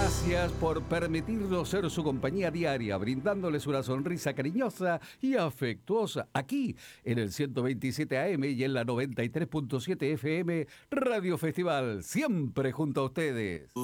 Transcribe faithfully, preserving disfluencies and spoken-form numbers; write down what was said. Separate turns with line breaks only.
Gracias por permitirnos ser su compañía diaria, brindándoles una sonrisa cariñosa y afectuosa aquí en el ciento veintisiete A M y en la noventa y tres punto siete F M Radio Festival, siempre junto a ustedes.